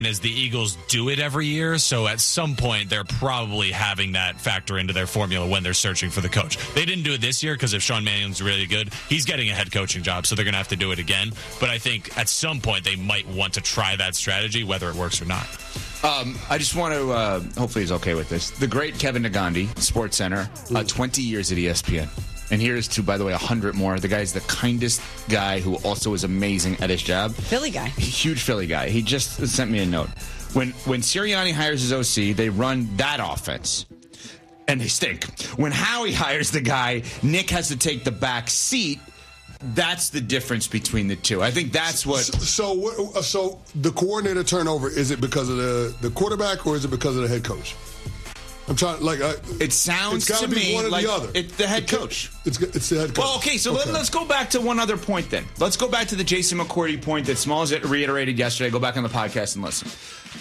is the Eagles do it every year, so at some point they're probably having that factor into their formula when they're searching for the coach. They didn't do it this year because if Sean Mannion's really good, he's getting a head coaching job, so they're going to have to do it again. But I think at some point they might want to try that strategy, whether it works or not. I just want to, hopefully he's okay with this, the great Kevin Nagandi, Sports Center, 20 years at ESPN. And here's to, by the way, 100 more. The guy's the kindest guy who also is amazing at his job. Philly guy. Huge Philly guy. He just sent me a note. When Sirianni hires his OC, they run that offense. And they stink. When Howie hires the guy, Nick has to take the back seat. That's the difference between the two. I think that's what... So the coordinator turnover, is it because of the quarterback or is it because of the head coach? I'm trying, it sounds to me one or like the other. It's the head coach. It's the head coach. Well, okay, so let's go back to one other point then. Let's go back to the Jason McCourty point that Smalls reiterated yesterday. Go back on the podcast and listen.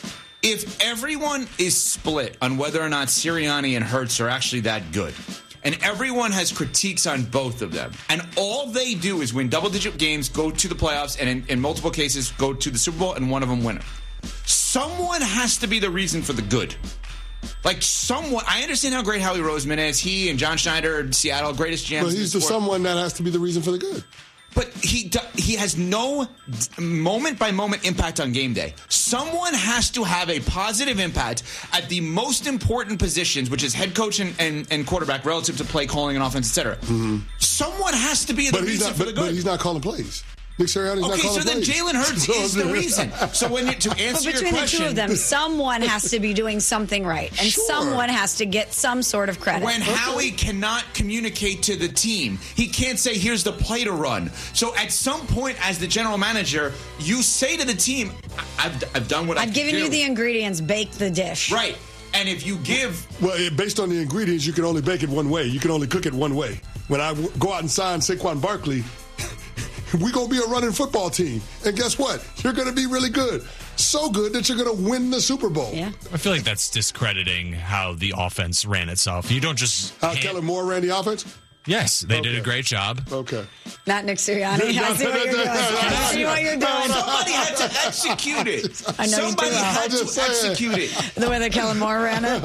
If everyone is split on whether or not Sirianni and Hurts are actually that good, and everyone has critiques on both of them, and all they do is win double-digit games, go to the playoffs, and in multiple cases go to the Super Bowl, and one of them win it, someone has to be the reason for the good. Like someone, I understand how great Howie Roseman is. He and John Schneider, Seattle, greatest GMs. But he's the someone that has to be the reason for the good. But he has no moment-by-moment impact on game day. Someone has to have a positive impact at the most important positions, which is head coach and quarterback, relative to play calling and offense, etc. Mm-hmm. Someone has to be the reason for the good. But he's not calling plays. Nick Sirianni's not calling plays. Okay, so then Jalen Hurts is the reason. So to answer your question... But between the two of them, someone has to be doing something right. And someone has to get some sort of credit. When Howie cannot communicate to the team, he can't say, here's the play to run. So at some point, as the general manager, you say to the team, I've done what I can do. I've given you the ingredients, bake the dish. Right. And if you give... Well, based on the ingredients, you can only bake it one way. You can only cook it one way. When I go out and sign Saquon Barkley... we're going to be a running football team. And guess what? You're going to be really good. So good that you're going to win the Super Bowl. Yeah. I feel like that's discrediting how the offense ran itself. You don't just... How Kellen Moore ran the offense? Yes, they did a great job. Okay. Not Nick Sirianni. I see what you're doing. I see what you're doing. Somebody had to execute it. I know Somebody had to execute it. The way that Kellen Moore ran it.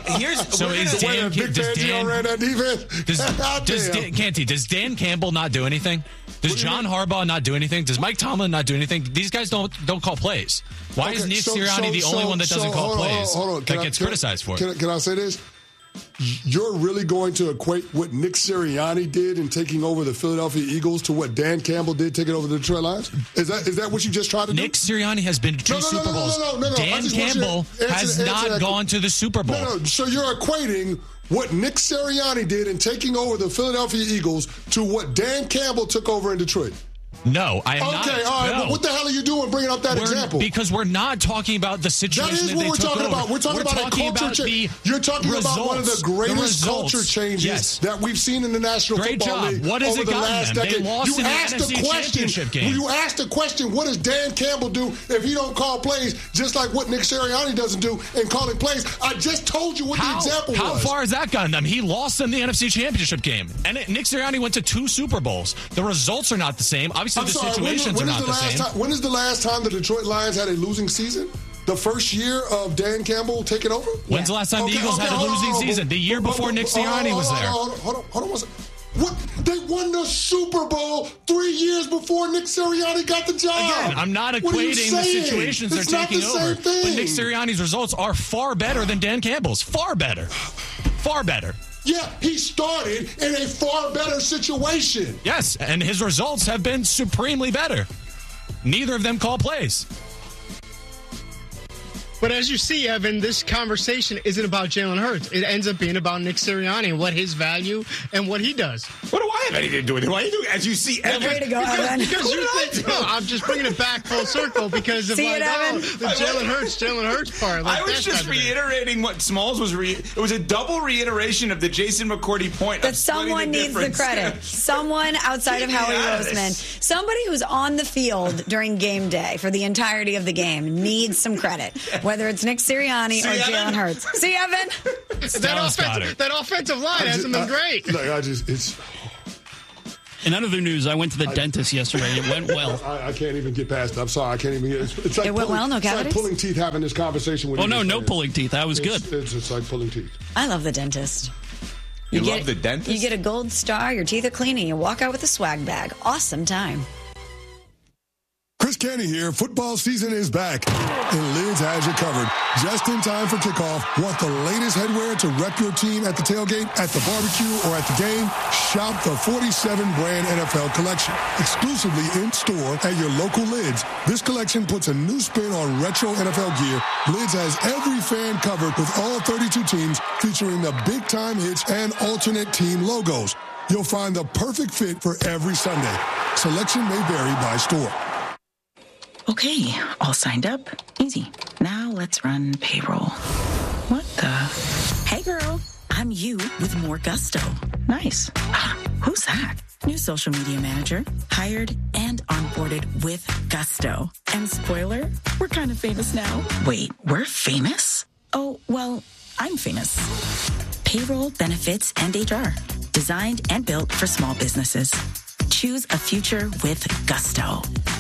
Does Dan Campbell not do anything? Does John Harbaugh not do anything? Does Mike Tomlin not do anything? These guys don't call plays. Why is Nick Sirianni the only one that doesn't call plays? Hold on. That gets criticized for it. Can I say this? You're really going to equate what Nick Sirianni did in taking over the Philadelphia Eagles to what Dan Campbell did taking over the Detroit Lions? Is that what you just tried to do? Nick Sirianni has been to two Super Bowls. No. Dan Campbell has not gone to the Super Bowl. No. So you're equating what Nick Sirianni did in taking over the Philadelphia Eagles to what Dan Campbell took over in Detroit. No, I am not. Okay, all right. No. But what the hell are you doing bringing up that example? Because we're not talking about the situation that is what we're talking about. We're talking about a culture change. You're talking about one of the greatest culture changes that we've seen in the National Football League over the last decade. You asked the question. You asked the question, what does Dan Campbell do if he don't call plays, just like what Nick Sirianni doesn't do in calling plays? I just told you what the example was. How far has that gotten them? He lost them the NFC Championship game. And Nick Sirianni went to 2 Super Bowls. The results are not the same. Obviously, situations are not the same. When is the last time the Detroit Lions had a losing season? The first year of Dan Campbell taking over? When's the last time the Eagles had a losing season? The year before Nick Sirianni was there. Hold on one second. What? They won the Super Bowl 3 years before Nick Sirianni got the job. Again, I'm not equating the situations they're taking over. But Nick Sirianni's results are far better than Dan Campbell's. Far better. Far better. Yeah, he started in a far better situation. Yes, and his results have been supremely better. Neither of them call plays. But as you see, Evan, this conversation isn't about Jalen Hurts. It ends up being about Nick Sirianni and what his value and what he does. What do I have anything to do with it? Why are you doing? As you see, Evan. Way to go, Evan. Because you think, no, I'm just bringing it back full circle because of the Jalen Hurts part. I was just reiterating what Smalls was. It was a double reiteration of the Jason McCourty point. That someone needs the credit. Someone outside of Howie Roseman. Somebody who's on the field during game day for the entirety of the game needs some credit. Whether it's Nick Sirianni or Jalen Hurts. See, Evan? That offensive line hasn't been great. In other news, I went to the dentist yesterday. It went well. I can't even get past it. I'm sorry. I can't even get it. It's like it went well, no cavities? It's like pulling teeth having this conversation with you. Oh, no pulling teeth. That was good. It's like pulling teeth. I love the dentist. You love the dentist? You get a gold star, your teeth are clean, and you walk out with a swag bag. Awesome time. Chris Canty here. Football season is back, and Lids has you covered. Just in time for kickoff. Want the latest headwear to rep your team at the tailgate, at the barbecue, or at the game? Shop the 47-brand NFL collection. Exclusively in-store at your local Lids. This collection puts a new spin on retro NFL gear. Lids has every fan covered with all 32 teams, featuring the big-time hits and alternate team logos. You'll find the perfect fit for every Sunday. Selection may vary by store. Okay, all signed up. Easy. Now let's run payroll. What the? Hey, girl. I'm you with more gusto. Nice. Who's that? New social media manager. Hired and onboarded with gusto. And spoiler, we're kind of famous now. Wait, we're famous? Oh, well, I'm famous. Payroll, benefits, and HR. Designed and built for small businesses. Choose a future with gusto.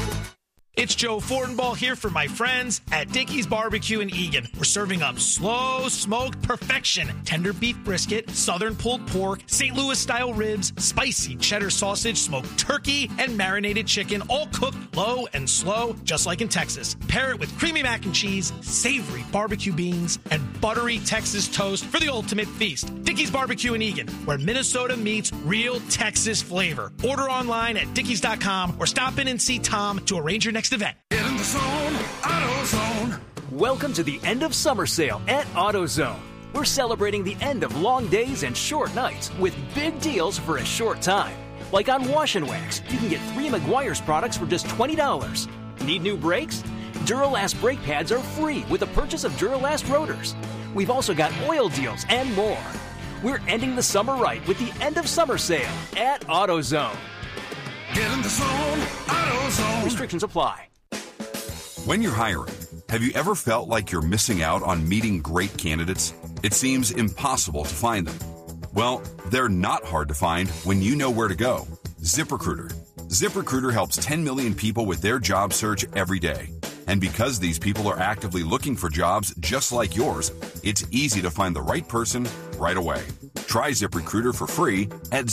It's Joe Fortenbaugh here for my friends at Dickey's Barbecue in Eagan. We're serving up slow smoked perfection, tender beef brisket, southern pulled pork, St. Louis style ribs, spicy cheddar sausage, smoked turkey, and marinated chicken, all cooked low and slow, just like in Texas. Pair it with creamy mac and cheese, savory barbecue beans, and buttery Texas toast for the ultimate feast. Dickey's Barbecue in Eagan, where Minnesota meets real Texas flavor. Order online at dickeys.com or stop in and see Tom to arrange your next event. Get in the zone, AutoZone. Welcome to the end of summer sale at AutoZone. We're celebrating the end of long days and short nights with big deals for a short time. Like on Wash and Wax, you can get 3 Meguiar's products for just $20. Need new brakes? Duralast brake pads are free with the purchase of Duralast rotors. We've also got oil deals and more. We're ending the summer right with the end of summer sale at AutoZone. Get in the zone, AutoZone. Restrictions apply. When you're hiring, have you ever felt like you're missing out on meeting great candidates? It seems impossible to find them. Well, they're not hard to find when you know where to go. ZipRecruiter. ZipRecruiter helps 10 million people with their job search every day. And because these people are actively looking for jobs just like yours, it's easy to find the right person right away. Try ZipRecruiter for free at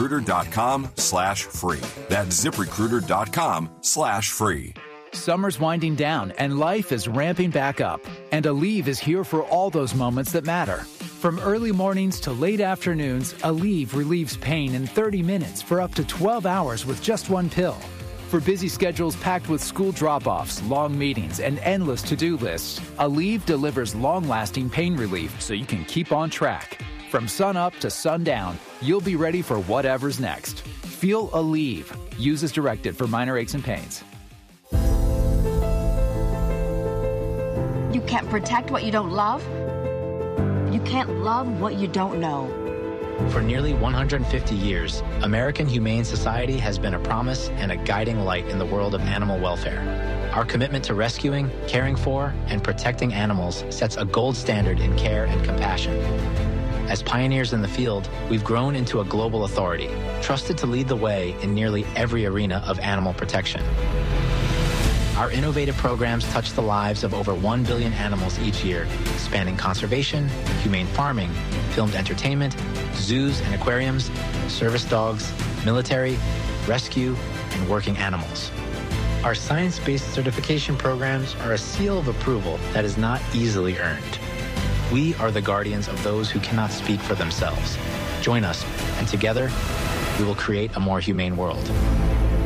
ZipRecruiter.com/free. That's ZipRecruiter.com/free. Summer's winding down and life is ramping back up. And Aleve is here for all those moments that matter. From early mornings to late afternoons, Aleve relieves pain in 30 minutes for up to 12 hours with just one pill. For busy schedules packed with school drop-offs, long meetings, and endless to-do lists, Aleve delivers long-lasting pain relief so you can keep on track. From sun up to sundown, you'll be ready for whatever's next. Feel Aleve. Use as directed for minor aches and pains. You can't protect what you don't love. You can't love what you don't know. For nearly 150 years, American Humane Society has been a promise and a guiding light in the world of animal welfare. Our commitment to rescuing, caring for, and protecting animals sets a gold standard in care and compassion. As pioneers in the field, we've grown into a global authority, trusted to lead the way in nearly every arena of animal protection. Our innovative programs touch the lives of over 1 billion animals each year, spanning conservation, humane farming, filmed entertainment, zoos and aquariums, service dogs, military, rescue, and working animals. Our science-based certification programs are a seal of approval that is not easily earned. We are the guardians of those who cannot speak for themselves. Join us, and together, we will create a more humane world.